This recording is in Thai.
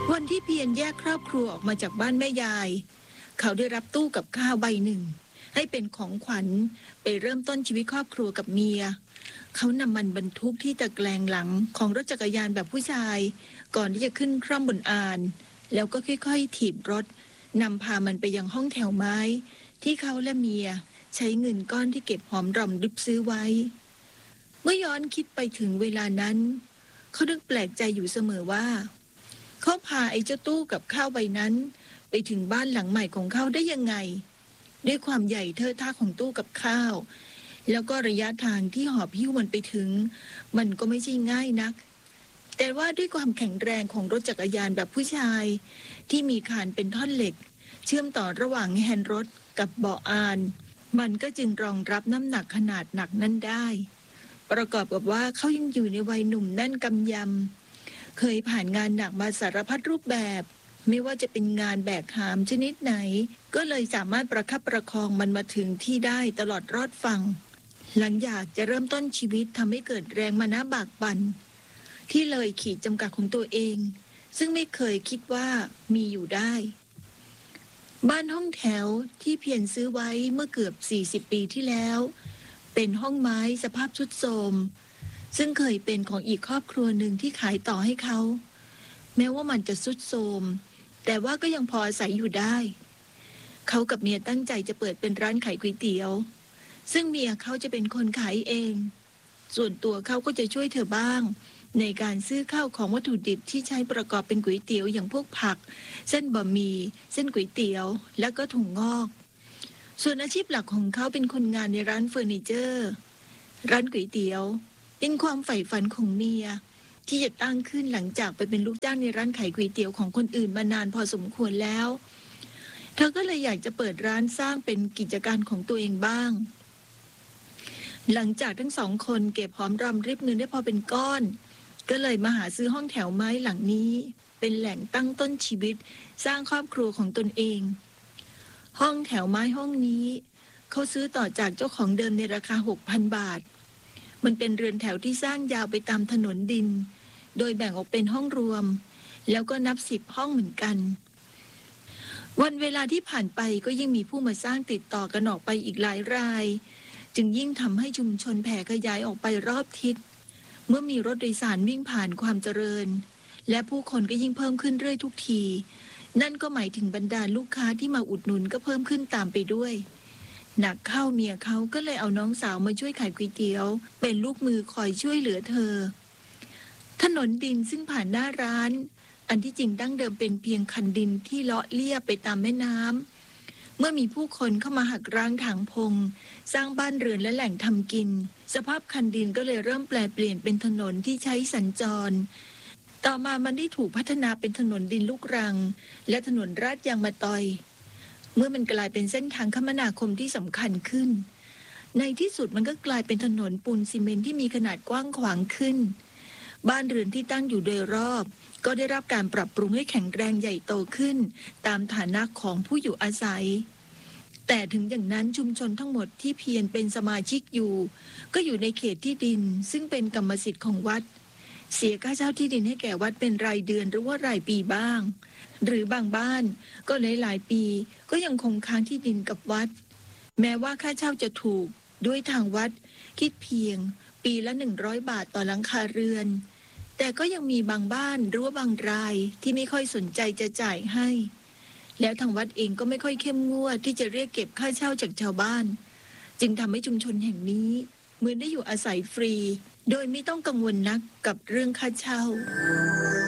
วันที่เพียรแยกครอบครัวออกมาจากบ้านแม่ยายเขาได้รับตู้กับข้าวใบหนึ่งให้เป็นของขวัญไปเริ่มต้นชีวิตครอบครัวกับเมียเขานำมันบรรทุกที่ตะแกรงหลังของรถจักรยานแบบผู้ชายก่อนที่จะขึ้นคร่อมบนอานแล้วก็ค่อยๆถีบรถนำพามันไปยังห้องแถวไม้ที่เขาและเมียใช้เงินก้อนที่เก็บหอมรอมริบซื้อไว้เมื่อย้อนคิดไปถึงเวลานั้นเขานึกแปลกใจอยู่เสมอว่าเขาพาไอ้เจ้าตู้กับข้าวใบนั้นไปถึงบ้านหลังใหม่ของเขาได้ยังไงด้วยความใหญ่เทอะทะของตู้กับข้าวแล้วก็ระยะทางที่หอบหิ้วมันไปถึงมันก็ไม่ใช่ง่ายนักแต่ว่าด้วยความแข็งแรงของรถจักรยานแบบผู้ชายที่มีคานเป็นท่อนเหล็กเชื่อมต่อระหว่างแฮนด์รถกับเบาะอานมันก็จึงรองรับน้ำหนักขนาดหนักนั้นได้ประกอบกับว่าเขายังอยู่ในวัยหนุ่มแน่นกำยำเคยผ่านงานหนักมาสารพัดรูปแบบไม่ว่าจะเป็นงานแบกหามชนิดไหนก็เลยสามารถประคับประคองมันมาถึงที่ได้ตลอดรอดฝั่งหลังอยากจะเริ่มต้นชีวิตทำให้เกิดแรงมานะบากบั่นที่เลยขีดจำกัดของตัวเองซึ่งไม่เคยคิดว่ามีอยู่ได้บ้านห้องแถวที่เพียรซื้อไว้เมื่อเกือบ40 ปีที่แล้วเป็นห้องไม้สภาพทรุดโทรมซึ่งเคยเป็นของอีกครอบครัวหนึ่งที่ขายต่อให้เขาแม้ว่ามันจะทรุดโทรมแต่ว่าก็ยังพออาศัยอยู่ได้เขากับเมียตั้งใจจะเปิดเป็นร้านขายก๋วยเตี๋ยวซึ่งเมียเขาจะเป็นคนขายเองส่วนตัวเขาก็จะช่วยเธอบ้างในการซื้อข้าวของวัตถุดิบที่ใช้ประกอบเป็นก๋วยเตี๋ยวอย่างพวกผักเส้นบะหมี่เส้นก๋วยเตี๋ยวแล้วก็ถั่วงอกส่วนอาชีพหลักของเขาเป็นคนงานในร้านเฟอร์นิเจอร์ร้านก๋วยเตี๋ยวเป็นความใฝ่ฝันของเมียที่จะตั้งขึ้นหลังจากไปเป็นลูกจ้างในร้านขายก๋วยเตี๋ยวของคนอื่นมานานพอสมควรแล้วเธอก็เลยอยากจะเปิดร้านสร้างเป็นกิจการของตัวเองบ้างหลังจากทั้งสองคนเก็บหอมรอมริบเงินได้พอเป็นก้อนก็เลยมาหาซื้อห้องแถวไม้หลังนี้เป็นแหล่งตั้งต้นชีวิตสร้างครอบครัวของตนเองห้องแถวไม้ห้องนี้เขาซื้อต่อจากเจ้าของเดิมในราคา 6,000 บาทมันเป็นเรือนแถวที่สร้างยาวไปตามถนนดินโดยแบ่งออกเป็นห้องรวมแล้วก็นับ10 ห้องเหมือนกันวันเวลาที่ผ่านไปก็ยิ่งมีผู้มาสร้างติดต่อกันออกไปอีกหลายรายจึงยิ่งทำให้ชุมชนแผ่ขยายออกไปรอบทิศเมื่อมีรถโดยสารวิ่งผ่านความเจริญและผู้คนก็ยิ่งเพิ่มขึ้นเรื่อยทุกทีนั่นก็หมายถึงบรรดาลูกค้าที่มาอุดหนุนก็เพิ่มขึ้นตามไปด้วยหนักเข้าเมียเขาก็เลยเอาน้องสาวมาช่วยขายก๋วยเตี๋ยวเป็นลูกมือคอยช่วยเหลือเธอถนนดินซึ่งผ่านหน้าร้านอันที่จริงดั้งเดิมเป็นเพียงคันดินที่เลาะเลียบไปตามแม่น้ำเมื่อมีผู้คนเข้ามาหักร้างถางพงสร้างบ้านเรือนและแหล่งทำกินสภาพคันดินก็เลยเริ่มแปลเปลี่ยนเป็นถนนที่ใช้สัญจรต่อมามันได้ถูกพัฒนาเป็นถนนดินลูกรังและถนนราดยางมะตอยเมื่อมันกลายเป็นเส้นทางคมนาคมที่สำคัญขึ้นในที่สุดมันก็กลายเป็นถนนปูนซีเมนต์ที่มีขนาดกว้างขวางขึ้นบ้านเรือนที่ตั้งอยู่โดยรอบก็ได้รับการปรับปรุงให้แข็งแรงใหญ่โตขึ้นตามฐานะของผู้อยู่อาศัยแต่ถึงอย่างนั้นชุมชนทั้งหมดที่เพียรเป็นสมาชิกอยู่ก็อยู่ในเขตที่ดินซึ่งเป็นกรรมสิทธิ์ของวัดเสียค่าเช่าที่ดินให้แก่วัดเป็นรายเดือนหรือว่ารายปีบ้างหรือบางบ้านก็หลายปีก็ยังคงค้างที่ดินกับวัดแม้ว่าค่าเช่าจะถูกด้วยทางวัดคิดเพียงปีละ100 บาทต่อหลังคาเรือนแต่ก็ยังมีบางบ้านหรือว่าบางรายที่ไม่ค่อยสนใจจะจ่ายให้แล้วทางวัดเองก็ไม่ค่อยเข้มงวดที่จะเรียกเก็บค่าเช่าจากชาวบ้านจึงทำให้ชุมชนแห่งนี้เหมือนได้อยู่อาศัยฟรีโดยไม่ต้องกังวลนักกับเรื่องค่าเช่า